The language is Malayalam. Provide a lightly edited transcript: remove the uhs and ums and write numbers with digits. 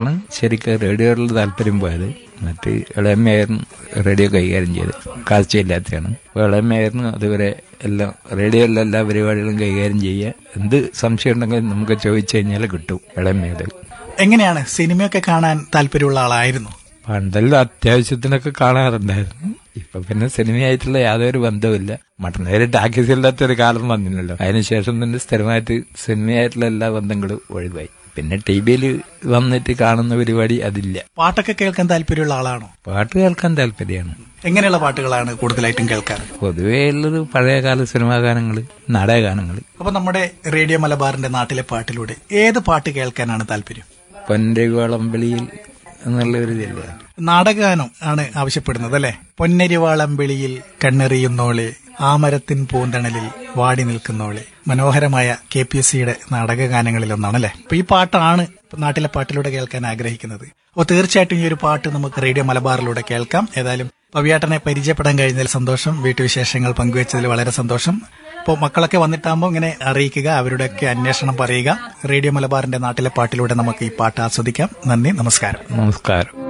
വന്നിട്ടാണ് ശരിക്കും റേഡിയോയിലുള്ള താല്പര്യം പോയത്. മറ്റ് ഇളയമ്മയായിരുന്നു റേഡിയോ കൈകാര്യം ചെയ്ത്, കാഴ്ചയില്ലാത്തതാണ്. അപ്പോൾ ഇളയമ്മയായിരുന്നു അതുവരെ എല്ലാം റേഡിയോയിലെ എല്ലാ പരിപാടികളും കൈകാര്യം ചെയ്യുക. എന്ത് സംശയം ഉണ്ടെങ്കിലും നമുക്ക് ചോദിച്ചു കഴിഞ്ഞാൽ കിട്ടും ഇളയമ്മയുടെ. എങ്ങനെയാണ് സിനിമയൊക്കെ കാണാൻ താല്പര്യമുള്ള ആളായിരുന്നു? പണ്ടെല്ലാം അത്യാവശ്യത്തിനൊക്കെ കാണാറുണ്ടായിരുന്നു. ഇപ്പൊ പിന്നെ സിനിമയായിട്ടുള്ള യാതൊരു ബന്ധവുമില്ല. മട്ടന്നേര് ടാക്കീസ് ഇല്ലാത്തൊരു കാലം വന്നില്ലല്ലോ. അതിനുശേഷം തന്നെ സ്ഥിരമായിട്ട് സിനിമയായിട്ടുള്ള എല്ലാ ബന്ധങ്ങളും ഒഴിവായി. പിന്നെ ടി വിയിൽ വന്നിട്ട് കാണുന്ന പരിപാടി അതില്ല. പാട്ടൊക്കെ കേൾക്കാൻ താല്പര്യമുള്ള ആളാണോ? പാട്ട് കേൾക്കാൻ താല്പര്യമാണ്. എങ്ങനെയുള്ള പാട്ടുകളാണ് കൂടുതലായിട്ടും കേൾക്കാറ്? പൊതുവേ ഉള്ളത് പഴയകാല സിനിമാ ഗാനങ്ങൾ, നാടകഗാനങ്ങൾ. അപ്പൊ നമ്മുടെ റേഡിയോ മലബാറിന്റെ നാട്ടിലെ പാട്ടിലൂടെ ഏത് പാട്ട് കേൾക്കാനാണ് താല്പര്യം? പൊന്നരിവാളംവിളിയിൽ എന്നുള്ള ഒരു ജില്ല നാടകഗാനം ആണ് ആവശ്യപ്പെടുന്നത് അല്ലെ? പൊന്നരിവാളംവിളിയിൽ കണ്ണെറിയുന്നോളെ, ആമരത്തിൻ പൂന്തണലിൽ വാടി നിൽക്കുന്നോളെ. മനോഹരമായ KPSCയുടെ നാടകഗാനങ്ങളിൽ ഒന്നാണല്ലേ. അപ്പൊ ഈ പാട്ടാണ് നാട്ടിലെ പാട്ടിലൂടെ കേൾക്കാൻ ആഗ്രഹിക്കുന്നത്. അപ്പോൾ തീർച്ചയായിട്ടും ഈ ഒരു പാട്ട് നമുക്ക് റേഡിയോ മലബാറിലൂടെ കേൾക്കാം. ഏതായാലും പവിയാട്ടനെ പരിചയപ്പെടാൻ കഴിഞ്ഞതിൽ സന്തോഷം. വീട്ടുവിശേഷങ്ങൾ പങ്കുവച്ചതിൽ വളരെ സന്തോഷം. അപ്പോൾ മക്കളൊക്കെ വന്നിട്ടാകുമ്പോൾ ഇങ്ങനെ അറിയിക്കുക, അവരുടെയൊക്കെ അന്വേഷണം പറയുക. റേഡിയോ മലബാറിന്റെ നാട്ടിലെ പാട്ടിലൂടെ നമുക്ക് ഈ പാട്ട് ആസ്വദിക്കാം. നന്ദി, നമസ്കാരം. നമസ്കാരം.